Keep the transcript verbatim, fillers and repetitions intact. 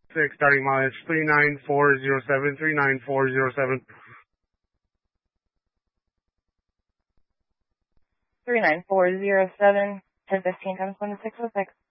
six, starting mileage three nine four zero seven, three nine four zero seven. three nine four zero seven, ten fifteen times one to six oh six.